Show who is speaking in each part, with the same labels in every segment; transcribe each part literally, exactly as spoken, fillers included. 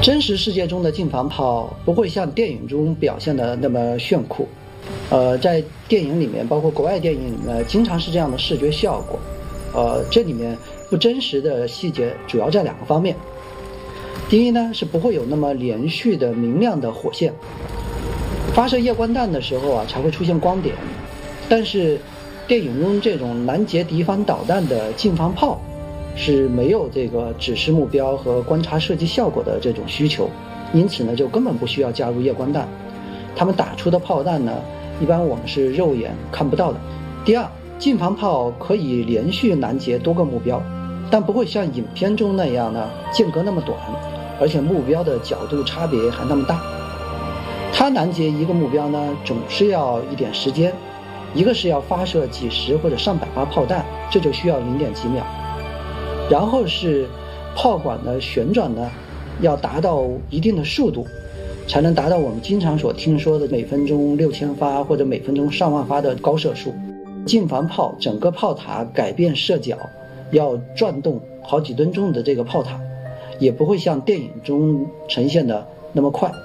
Speaker 1: 真实世界中的近防炮不会像电影中表现的那么炫酷，呃，在电影里面，包括国外电影里面，经常是这样的视觉效果。呃，这里面不真实的细节主要在两个方面。第一呢，是不会有那么连续的明亮的火线，发射夜光弹的时候啊，才会出现光点。但是电影中这种拦截敌方导弹的近防炮是没有这个指示目标和观察射击效果的这种需求，因此呢，就根本不需要加入夜光弹。他们打出的炮弹呢，一般我们是肉眼看不到的。第二，近防炮可以连续拦截多个目标，但不会像影片中那样呢间隔那么短，而且目标的角度差别还那么大。它拦截一个目标呢，总是要一点时间，一个是要发射几十或者上百发炮弹，这就需要零点几秒。然后是炮管的旋转呢，要达到一定的速度，才能达到我们经常所听说的每分钟六千发或者每分钟上万发的高射速。近防炮整个炮塔改变射角，要转动好几吨重的这个炮塔，也不会像电影中呈现的那么快。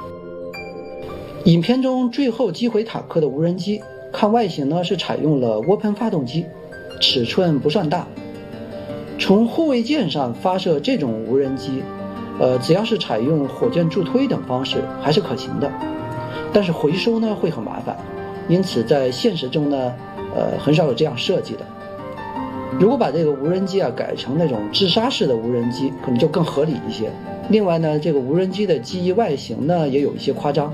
Speaker 1: 影片中最后击毁坦克的无人机，看外形呢是采用了涡喷发动机，尺寸不算大。从护卫舰上发射这种无人机，呃，只要是采用火箭助推等方式还是可行的，但是回收呢会很麻烦，因此在现实中呢，呃，很少有这样设计的。如果把这个无人机啊改成那种自杀式的无人机，可能就更合理一些。另外呢，这个无人机的机翼外形呢也有一些夸张。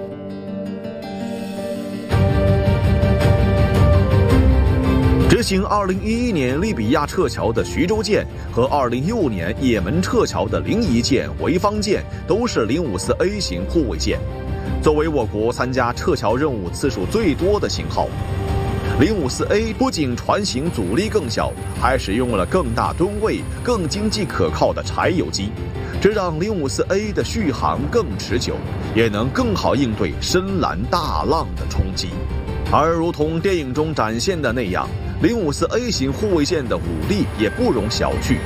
Speaker 2: 执行二零一一年利比亚撤侨的徐州舰和二零一五年也门撤侨的临沂舰、潍坊舰都是零五四 A 型护卫舰。作为我国参加撤侨任务次数最多的型号，零五四 A 不仅船型阻力更小，还使用了更大吨位、更经济可靠的柴油机，这让零五四 A 的续航更持久，也能更好应对深蓝大浪的冲击。而如同电影中展现的那样，零五四 A 型护卫舰的武力也不容小觑。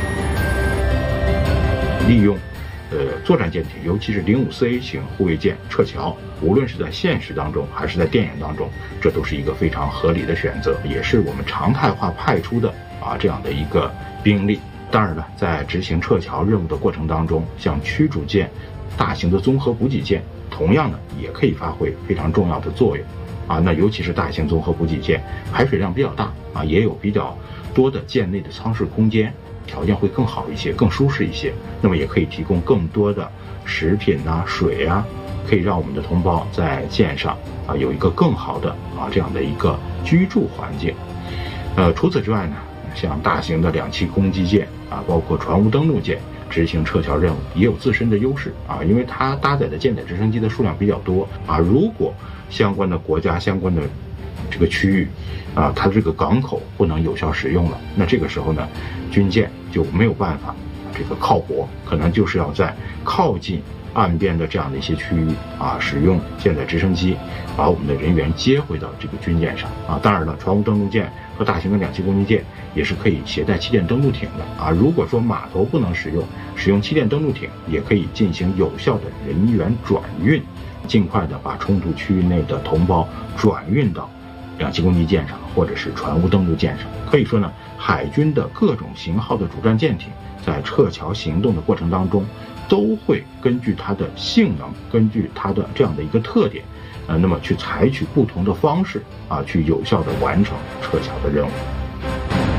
Speaker 3: 利用呃作战舰艇，尤其是零五四 A 型护卫舰撤侨，无论是在现实当中还是在电影当中，这都是一个非常合理的选择，也是我们常态化派出的啊这样的一个兵力。当然了，在执行撤侨任务的过程当中，像驱逐舰、大型的综合补给舰，同样呢也可以发挥非常重要的作用。啊，那尤其是大型综合补给舰，排水量比较大啊，也有比较多的舰内的舱室空间，条件会更好一些，更舒适一些。那么也可以提供更多的食品啊、水啊，可以让我们的同胞在舰上啊有一个更好的啊这样的一个居住环境。呃，除此之外呢，像大型的两栖攻击舰啊，包括船坞登陆舰，执行撤侨任务也有自身的优势啊，因为它搭载的舰载直升机的数量比较多啊，如果相关的国家、相关的这个区域啊，它这个港口不能有效使用了，那这个时候呢，军舰就没有办法这个靠泊，可能就是要在靠近岸边的这样的一些区域啊，使用舰载直升机把我们的人员接回到这个军舰上啊。当然了，船坞登陆舰和大型的两栖攻击舰也是可以携带气垫登陆艇的啊。如果说码头不能使用，使用气垫登陆艇也可以进行有效的人员转运，尽快的把冲突区域内的同胞转运到两栖攻击舰上或者是船坞登陆舰上。可以说呢，海军的各种型号的主战舰艇在撤侨行动的过程当中，都会根据它的性能，根据它的这样的一个特点，呃，那么去采取不同的方式啊，去有效的完成撤侨的任务。